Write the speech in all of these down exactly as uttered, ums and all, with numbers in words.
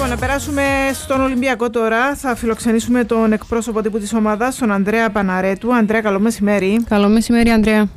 Λοιπόν, να περάσουμε στον Ολυμπιακό τώρα. Θα φιλοξενήσουμε τον εκπρόσωπο τύπου της ομάδας, τον Ανδρέα Παναρέτου. Ανδρέα, καλό μεσημέρι. Καλό μεσημέρι, Ανδρέα.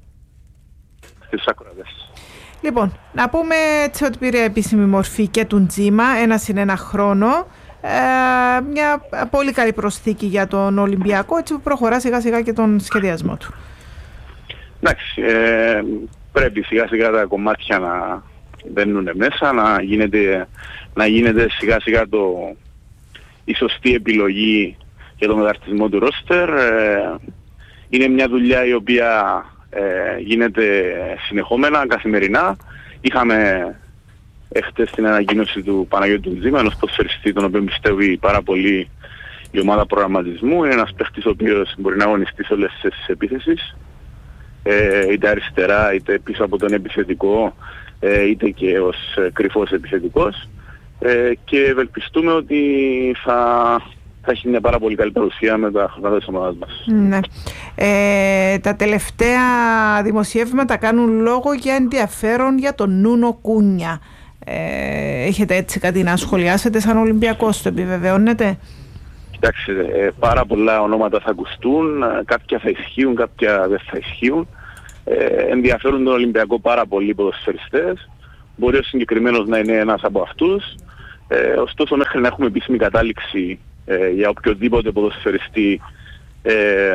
Στις ακροατές. Λοιπόν, να πούμε έτσι ότι πήρε επίσημη μορφή και του Τζίμα, ένα συν ένα χρόνο. Ε, μια πολύ καλή προσθήκη για τον Ολυμπιακό, έτσι που προχωρά σιγά σιγά και τον σχεδιασμό του. Εντάξει, ε, πρέπει σιγά σιγά τα κομμάτια να μπαίνουν μέσα, να γίνεται, να γίνεται σιγά σιγά το, η σωστή επιλογή για τον μεταρτισμό του ρόστερ. Ε, είναι μια δουλειά η οποία ε, γίνεται συνεχόμενα, καθημερινά. Είχαμε εχθές την ανακοίνωση του Παναγιώτου Τζίμα, ενός ποδοσφαιριστή τον οποίο πιστεύει πάρα πολύ η ομάδα προγραμματισμού. Είναι ένας παίχτης ο οποίος μπορεί να αγωνιστεί σε όλες τις θέσεις επίθεσης, ε, είτε αριστερά είτε πίσω από τον επιθετικό, ε, είτε και ως κρυφός επιθετικός, ε, και ευελπιστούμε ότι θα, θα έχει μια πάρα πολύ καλή παρουσία με τα χρονικά της ομάδας μας. Ναι. Ε, τα τελευταία δημοσιεύματα κάνουν λόγο για ενδιαφέρον για τον Νούνο Κούνια. Ε, έχετε έτσι κάτι να σχολιάσετε σαν Ολυμπιακός, το επιβεβαιώνετε? Κοιτάξτε, ε, πάρα πολλά ονόματα θα ακουστούν, κάποια θα ισχύουν, κάποια δεν θα ισχύουν. Ε, ενδιαφέρουν τον Ολυμπιακό πάρα πολλοί ποδοσφαιριστές. Μπορεί ο συγκεκριμένος να είναι ένας από αυτούς. Ε, ωστόσο, μέχρι να έχουμε επίσημη κατάληξη ε, για οποιοδήποτε ποδοσφαιριστή ε,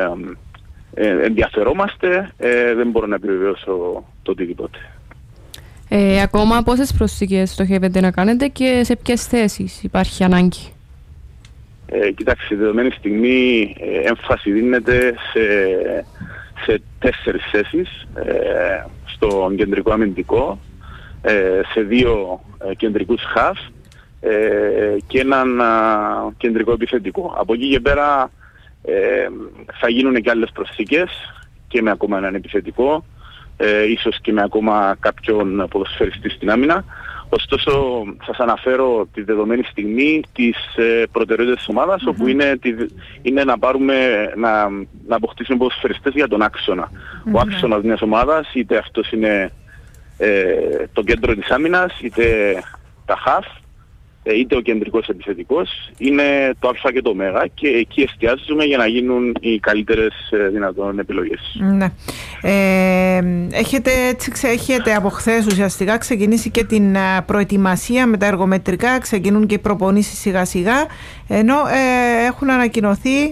ε, ενδιαφερόμαστε, ε, δεν μπορώ να επιβεβαιώσω το οτιδήποτε. Ε, ακόμα πόσες προσθήκες στοχεύετε να κάνετε και σε ποιες θέσεις υπάρχει ανάγκη? Ε, κοιτάξτε, δεδομένη στιγμή ε, έμφαση δίνεται σε, σε τέσσερις θέσεις, ε, στον κεντρικό αμυντικό, ε, σε δύο ε, κεντρικούς χαφ ε, και έναν α, κεντρικό επιθετικό. Από εκεί και πέρα ε, θα γίνουν και άλλες προσθήκες και με ακόμα έναν επιθετικό, ε, ίσως και με ακόμα κάποιον ποδοσφαιριστή στην άμυνα. Ωστόσο, σας αναφέρω τη δεδομένη στιγμή τις ε, προτεραιότητες της ομάδας, mm-hmm. όπου είναι, τη, είναι να πάρουμε, να, να αποκτήσουμε ποδοσφαιριστές για τον άξονα. Mm-hmm. Ο άξονας μιας ομάδας, είτε αυτός είναι ε, το κέντρο της άμυνας, είτε τα χαφ, ε, είτε ο κεντρικός επιθετικός, είναι το α και το ω, και εκεί εστιάζουμε για να γίνουν οι καλύτερες ε, δυνατόν επιλογές. Ναι. Ε, έχετε, έτσι, έχετε από χθες ουσιαστικά ξεκινήσει και την προετοιμασία με τα εργομετρικά, ξεκινούν και οι προπονήσεις σιγά σιγά, ενώ ε, έχουν ανακοινωθεί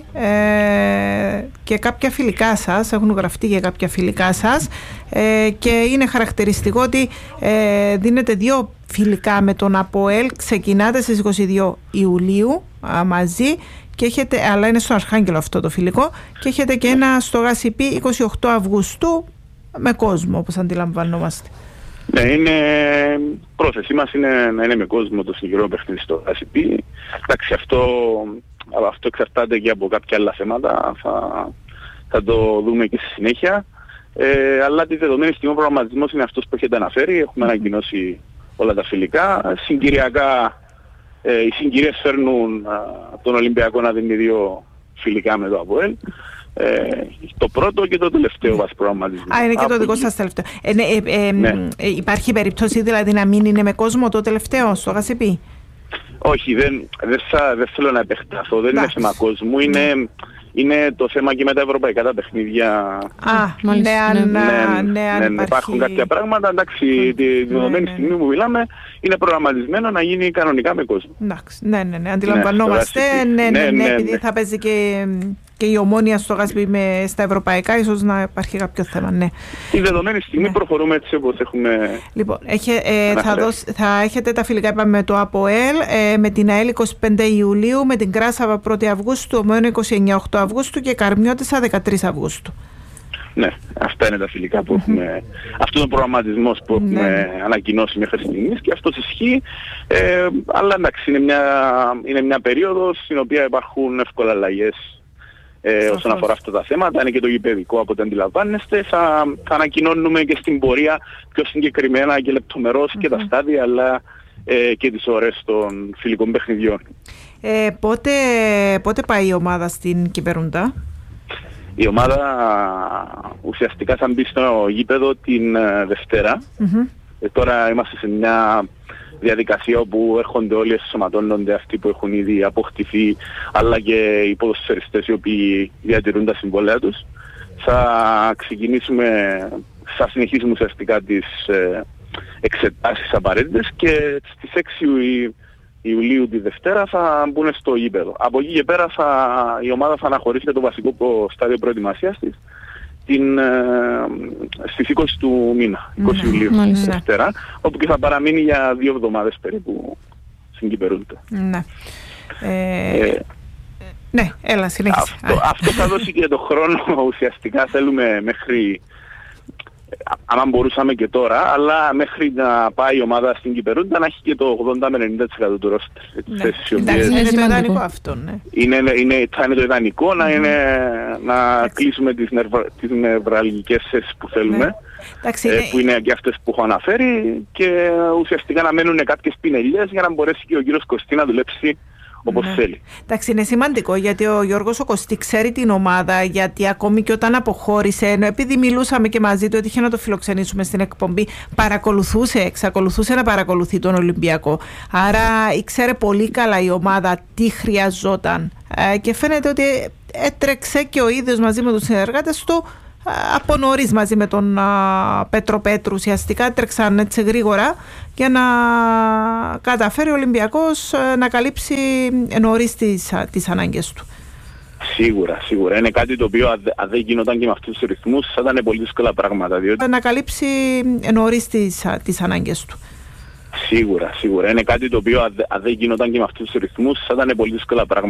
ε, και κάποια φιλικά σας, έχουν γραφτεί και κάποια φιλικά σας, ε, και είναι χαρακτηριστικό ότι ε, δίνετε δύο φιλικά με τον ΑΠΟΕΛ, ξεκινάτε στις είκοσι δύο Ιουλίου α, μαζί, και έχετε, αλλά είναι στο Αρχάγγελο αυτό το φιλικό, και έχετε και ένα στο ΓΑΣΥΠΗ είκοσι οκτώ Αυγούστου με κόσμο, όπως αντιλαμβανόμαστε. Ναι, είναι, πρόθεσή μας είναι να είναι με κόσμο το συγκεκριμένο παιχνίδι στο ΓΑΣΥΠΗ. Εντάξει, αυτό, αυτό εξαρτάται και από κάποια άλλα θέματα, θα, θα το δούμε και στη συνέχεια. Ε, αλλά τη δεδομένη στιγμή ο προγραμματισμός είναι αυτός που έχετε αναφέρει, έχουμε ανακοινώσει όλα τα φιλικά. Συγκυριακά ε, οι συγκυρίες φέρνουν α, τον Ολυμπιακό να δίνει δύο φιλικά με το ΑΠΟΕΛ. Ε, το πρώτο και το τελευταίο μας προγραμματισμό. Α, είναι και το δικό σας τελευταίο. Ε, ναι, ε, ε, ναι. ε, υπάρχει περίπτωση δηλαδή να μην είναι με κόσμο το τελευταίο στο ΓΑΣΥΠΗ? Όχι, δεν, δεν, θα, δεν θέλω να επεκταθώ, δεν είναι θέμα κόσμου, είναι... Είναι το θέμα και με τα ευρωπαϊκά τα παιχνίδια. Α, μάλιστα. Ναι, ναι, ναι, ναι, ναι, υπάρχουν κάποια πράγματα. Εντάξει, τη δεδομένη ναι, στιγμή που μιλάμε είναι προγραμματισμένο να γίνει κανονικά με κόσμο. Εντάξει, ναι, ναι, ναι, αντιλαμβανόμαστε. Ναι, ναι, ναι, ναι, επειδή θα παίζει και, και η Ομόνοια στο ΓΑΣΥΠΗ με στα ευρωπαϊκά, ίσως να υπάρχει κάποιο θέμα, ναι. Τη δεδομένη στιγμή ναι. προχωρούμε έτσι όπως έχουμε. Λοιπόν, έχε, ε, θα, δώσει, θα έχετε τα φιλικά είπαμε, με το ΑΠΟΕΛ, ε, με την ΑΕΛ είκοσι πέντε Ιουλίου, με την Κράσαβα πρώτη Αυγούστου, Ομόνοια είκοσι εννέα οκτώ Αυγούστου και Καρμιώτισσα δεκατρείς Αυγούστου. Ναι, αυτά είναι τα φιλικά που έχουμε, αυτό είναι ο προγραμματισμός που έχουμε ναι. ανακοινώσει μέχρι στιγμής και αυτός ισχύει, ε, αλλά εντάξει είναι μια, είναι μια περίοδος στην οποία υπάρχουν εύκολα αλλαγές ε, όσον αφορά αυτά τα θέματα, είναι και το γηπεδικό από ό,τι αντιλαμβάνεστε, θα, θα ανακοινώνουμε και στην πορεία πιο συγκεκριμένα και λεπτομερώς mm-hmm. και τα στάδια, αλλά ε, και τις ώρες των φιλικών παιχνιδιών. Ε, πότε, πότε πάει η ομάδα στην Κυπερούντα? Η ομάδα ουσιαστικά θα μπει στο γήπεδο την Δευτέρα. Mm-hmm. Ε, τώρα είμαστε σε μια διαδικασία όπου έρχονται όλοι, ενσωματώνονται αυτοί που έχουν ήδη αποκτηθεί, αλλά και οι ποδοσφαιριστές οι οποίοι διατηρούν τα συμβόλαια τους. Θα ξεκινήσουμε, θα συνεχίσουμε ουσιαστικά τις ε, εξετάσεις απαραίτητες και στις έξι Ιουλίου τη Δευτέρα θα μπουν στο γήπεδο. Από εκεί και πέρα θα, η ομάδα θα αναχωρήσει το βασικό στάδιο προετοιμασίας της την, ε, στις είκοσι του μήνα, είκοσι Ιουλίου τη Δευτέρα, όπου και θα παραμείνει για δύο εβδομάδες περίπου συγκυπερούνται. Ναι. Ε... Ε... Ναι, έλα, συνέχισε. Αυτό, αυτό θα δώσει και το χρόνο, ουσιαστικά θέλουμε μέχρι, άμα μπορούσαμε και τώρα, αλλά μέχρι να πάει η ομάδα στην Κυπερούντα να έχει και το ογδόντα με ενενήντα τοις εκατό του ρόστερ. Ναι. Εντάξει, είναι το ιδανικό αυτό, ναι. Είναι, είναι, θα είναι το ιδανικό να, είναι, να κλείσουμε τις, νευρα, τις νευραλγικές θέσεις που θέλουμε, ναι. Εντάξει, ε, που είναι και αυτές που έχω αναφέρει, και ουσιαστικά να μένουν κάποιες πινελιές για να μπορέσει και ο κύριος Κωστή να δουλέψει όπως ναι. θέλει. Εντάξει, είναι σημαντικό γιατί ο Γιώργος ο Κωστή ξέρει την ομάδα, γιατί ακόμη και όταν αποχώρησε, επειδή μιλούσαμε και μαζί του, έτυχε να το φιλοξενήσουμε στην εκπομπή, παρακολουθούσε, εξακολουθούσε να παρακολουθεί τον Ολυμπιακό. Άρα ήξερε πολύ καλά η ομάδα τι χρειαζόταν. Ε, και φαίνεται ότι έτρεξε και ο ίδιος μαζί με τους συνεργάτες του από νωρίς μαζί με τον α, Πέτρο Πέτρου. Ουσιαστικά τρέξαν έτσι γρήγορα για να καταφέρει ο Ολυμπιακός α, να καλύψει νωρίς τις, α, τις ανάγκες του. Σίγουρα, σίγουρα. Είναι κάτι το οποίο αν δεν γινόταν και με αυτούς τους ρυθμούς θα ήταν πολύ δύσκολα πράγματα. Διότι... Να καλύψει νωρίς τις, α, τις ανάγκες του. Σίγουρα, σίγουρα. Είναι κάτι το οποίο αν δεν γινόταν και με αυτούς τους ρυθμούς θα ήταν πολύ δύσκολα πράγματα.